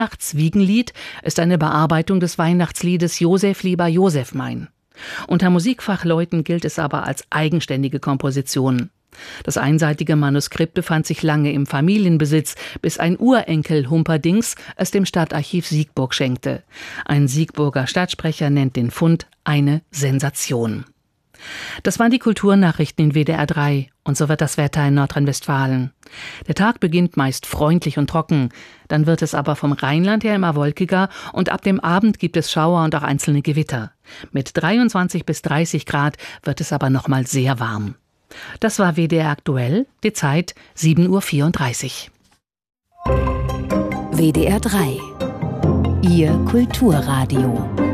Weihnachtswiegenlied ist eine Bearbeitung des Weihnachtsliedes Josef lieber Josef mein. Unter Musikfachleuten gilt es aber als eigenständige Komposition. Das einseitige Manuskript befand sich lange im Familienbesitz, bis ein Urenkel Humperdinck's es dem Stadtarchiv Siegburg schenkte. Ein Siegburger Stadtsprecher nennt den Fund eine Sensation. Das waren die Kulturnachrichten in WDR 3 und so wird das Wetter in Nordrhein-Westfalen. Der Tag beginnt meist freundlich und trocken, dann wird es aber vom Rheinland her immer wolkiger und ab dem Abend gibt es Schauer und auch einzelne Gewitter. Mit 23 bis 30 Grad wird es aber nochmal sehr warm. Das war WDR aktuell, die Zeit 7:34 Uhr. WDR 3, Ihr Kulturradio.